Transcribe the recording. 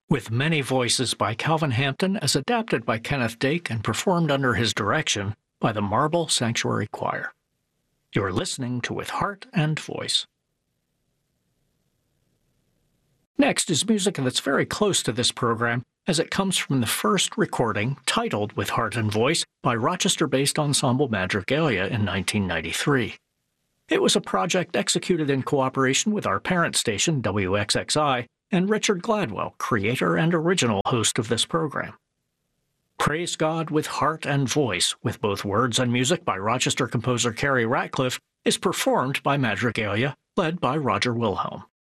with many voices by Calvin Hampton as adapted by Kenneth Dake and performed under his direction by the Marble Sanctuary Choir. You're listening to With Heart and Voice. Next is music that's very close to this program, as it comes from the first recording, titled With Heart and Voice, by Rochester-based ensemble Madrigalia in 1993. It was a project executed in cooperation with our parent station, WXXI, and Richard Gladwell, creator and original host of this program. Praise God with Heart and Voice, with both words and music by Rochester composer Carrie Ratcliffe, is performed by Madrigalia, led by Roger Wilhelm.